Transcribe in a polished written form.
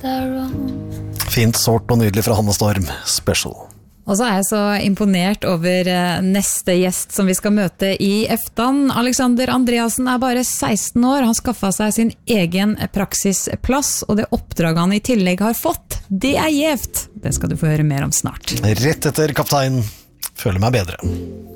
Fint, sårt og nydelig fra Hanne Storm Special. Og så jeg så imponert over neste gjest som vi skal møte i Eftan. Alexander Andreassen bare 16 år. Han skaffet seg sin egen praksisplass, og det oppdraget han i tillegg har fått, det gjevt. Det skal du få høre mer om snart. Rett etter Kaptein. Føler meg bedre.